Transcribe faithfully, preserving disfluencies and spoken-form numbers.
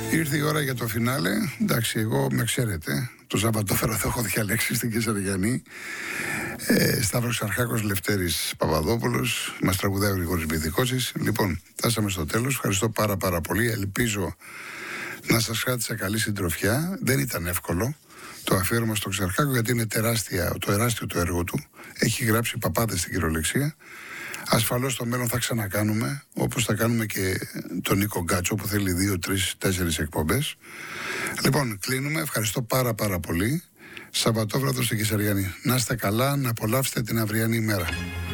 Ήρθε η ώρα για το φινάλε. Εντάξει, εγώ με ξέρετε. Το Σαββατόφερο θα έχω διαλέξει στην Κεσαριανή. Ε, Σταύρος Αρχάκος, Λευτέρης Παπαδόπουλος. Μας τραγουδάει ο Γρηγόρης Μπηδικότσης. Λοιπόν, φτάσαμε στο τέλος. Ευχαριστώ πάρα πάρα πολύ. Ελπίζω να σας κράτησα καλή συντροφιά. Δεν ήταν εύκολο το αφιέρωμα στο Ξαρχάκο, γιατί είναι τεράστια, το τεράστιο το έργο του. Έχει γράψει παπάδες στην κυριολεξία. Ασφαλώς στο μέλλον θα ξανακάνουμε, όπως θα κάνουμε και τον Νίκο Γκάτσο που θέλει δύο, τρεις, τέσσερις εκπομπές. Λοιπόν, κλείνουμε. Ευχαριστώ πάρα πάρα πολύ. Σαββατόβραδο στην Κεσαριανή. Να είστε καλά, να απολαύσετε την αυριανή ημέρα.